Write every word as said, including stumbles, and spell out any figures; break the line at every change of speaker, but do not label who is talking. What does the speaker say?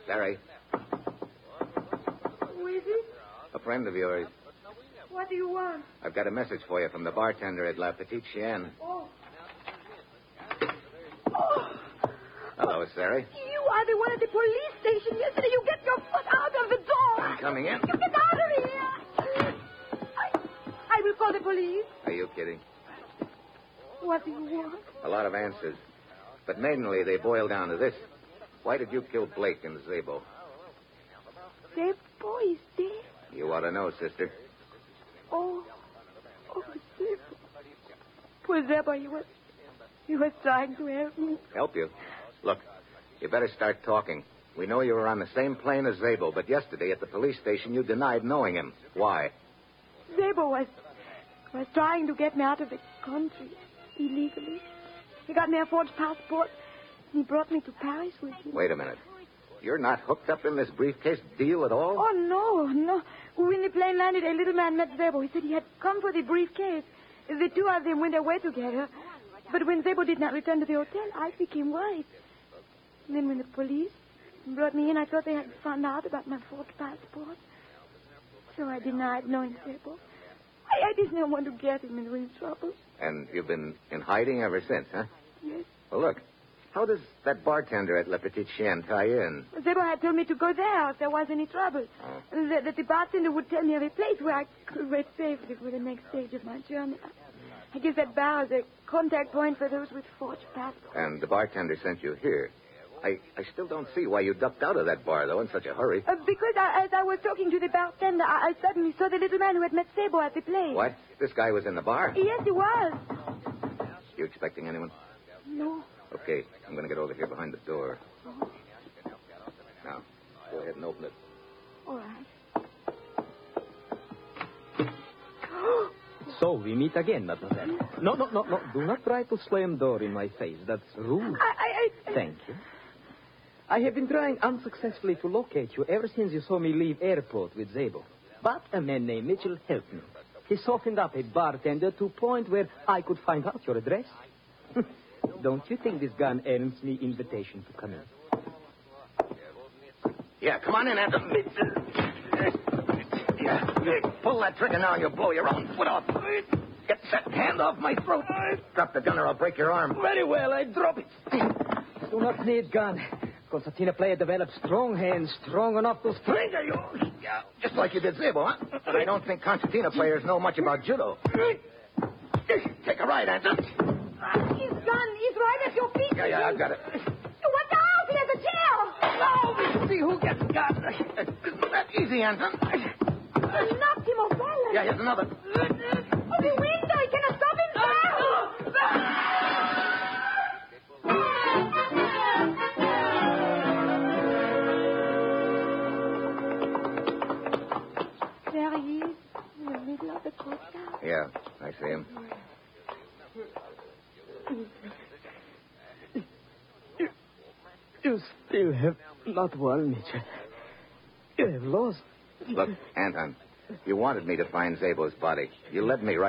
Larry.
Who is it?
A friend of yours.
What do you want?
I've got a message for you from the bartender at La Petite Chienne.
Oh. Oh.
Hello, Sari.
You are the one at the police station yesterday. You get your foot out of the door.
I'm coming in.
You get out of here. I, I will call the police.
Are you kidding?
What do you want?
A lot of answers. But mainly they boil down to this. Why did you kill Blake and Zabo?
Zabo is dead.
You ought to know, sister.
Oh. Oh, Zabo. Poor Zabo, he was... He was trying to help me.
Help you? Look, you better start talking. We know you were on the same plane as Zabo, but yesterday at the police station you denied knowing him. Why?
Zabo was... was trying to get me out of the country illegally. He got me a forged passport, and he brought me to Paris with him.
Wait a minute. You're not hooked up in this briefcase deal at all?
Oh, no, no. When the plane landed, a little man met Zabo. He said he had come for the briefcase. The two of them went away together. But when Zabo did not return to the hotel, I became worried. And then when the police brought me in, I thought they had found out about my forged passport. So I denied knowing Zabo. I, I did not want to get him into any trouble.
And you've been in hiding ever since, huh?
Yes.
Well, look. How does that bartender at La Petite Chienne tie in?
Zabo had told me to go there if there was any trouble.
Oh.
That, that the bartender would tell me of a place where I could wait safely for the next stage of my journey. I guess that bar is a contact point for those with forged passports.
And the bartender sent you here. I, I still don't see why you ducked out of that bar, though, in such a hurry.
Uh, because I, as I was talking to the bartender, I, I suddenly saw the little man who had met Zabo at the place.
What? This guy was in the bar?
Yes, he was.
You expecting anyone?
No.
Okay, I'm going to get over here behind the door.
Oh.
Now, go ahead and open it.
All right.
So, we meet again, mademoiselle. No, no, no, no. Do not try to slam door in my face. That's rude.
I, I, I...
Thank you. I have been trying unsuccessfully to locate you ever since you saw me leave airport with Zabo. But a man named Mitchell helped me. He softened up a bartender to a point where I could find out your address. Don't you think this gun earns me invitation to come in?
Yeah, come on in, Adam. Yeah, pull that trigger now and you'll blow your own foot off. Get that hand off my throat. Drop the gun or I'll break your arm.
Very well, I drop it. Do not need gun. Concertina player develops strong hands, strong enough to strangle you.
Yeah, just like you did Zabo, huh? But I don't think concertina players know much about judo. Take a ride, Anton.
His gun is right at your feet.
Yeah, yeah, I've got it.
Watch out! He has a tail.
No, we see who gets got. Isn't that easy, Anton?
You knocked him off balance.
Yeah, here's another.
Oh, the window! He cannot stop himself! There he is, in the middle of the courtyard.
Yeah, I see him.
You, you still have not won, Mitchell. You have lost.
Look, Anton, you wanted me to find Zabo's body. You led me right